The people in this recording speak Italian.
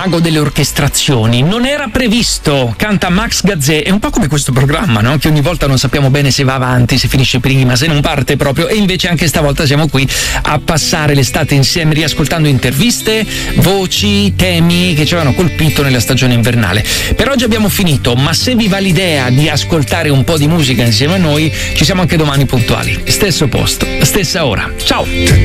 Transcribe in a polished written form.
mago delle orchestrazioni. Non era previsto, canta Max Gazzè. È un po' come questo programma, no? Che ogni volta non sappiamo bene se va avanti, se finisce prima, se non parte proprio. E invece anche stavolta siamo qui a passare l'estate insieme, riascoltando interviste, voci, temi che ci avevano colpito nella stagione invernale. Per oggi abbiamo finito, ma se vi va l'idea di ascoltare un po' di musica insieme a noi, ci siamo anche domani puntuali. Stesso posto, stessa ora. Ciao!